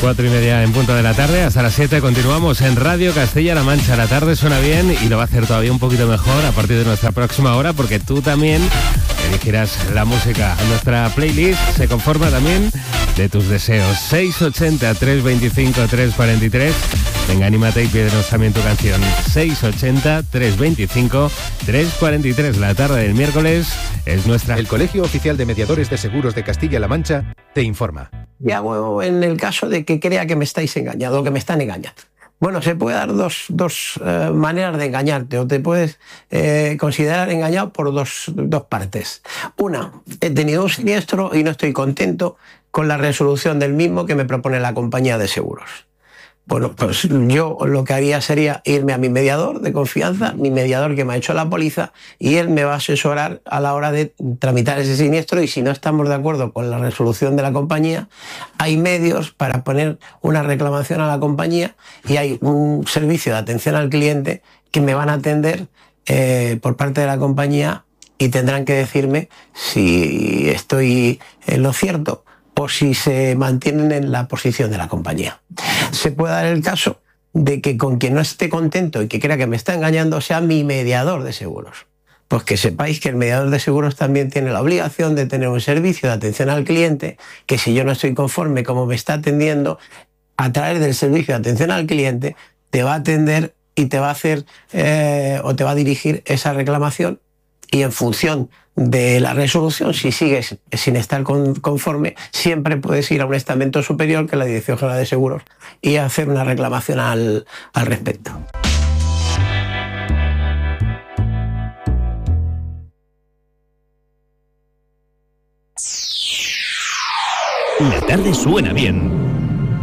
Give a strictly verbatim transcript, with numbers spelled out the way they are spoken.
Cuatro y media en punto de la tarde, hasta las siete continuamos en Radio Castilla-La Mancha. La tarde suena bien y lo va a hacer todavía un poquito mejor a partir de nuestra próxima hora, porque tú también elegirás la música. Nuestra playlist se conforma también de tus deseos. seis ochenta, trescientos veinticinco, trescientos cuarenta y tres. Venga, anímate y pídenos también tu canción. seis ochenta, trescientos veinticinco, trescientos cuarenta y tres. La tarde del miércoles es nuestra. El Colegio Oficial de Mediadores de Seguros de Castilla-La Mancha te informa. ¿Qué hago en el caso de que crea que me estáis engañando o que me están engañando? Bueno, se puede dar dos, dos eh, maneras de engañarte, o te puedes eh, considerar engañado por dos, dos partes. Una, he tenido un siniestro y no estoy contento con la resolución del mismo que me propone la compañía de seguros. Bueno, pues yo lo que haría sería irme a mi mediador de confianza, mi mediador que me ha hecho la póliza, y él me va a asesorar a la hora de tramitar ese siniestro, y si no estamos de acuerdo con la resolución de la compañía, hay medios para poner una reclamación a la compañía y hay un servicio de atención al cliente que me van a atender eh, por parte de la compañía y tendrán que decirme si estoy en lo cierto o si se mantienen en la posición de la compañía. Se puede dar el caso de que con quien no esté contento y que crea que me está engañando sea mi mediador de seguros. Pues que sepáis que el mediador de seguros también tiene la obligación de tener un servicio de atención al cliente, que si yo no estoy conforme como me está atendiendo, a través del servicio de atención al cliente, te va a atender y te va a hacer eh, o te va a dirigir esa reclamación, y en función de la resolución, si sigues sin estar con, conforme, siempre puedes ir a un estamento superior, que es la Dirección General de Seguros, y hacer una reclamación al, al respecto. La tarde suena bien.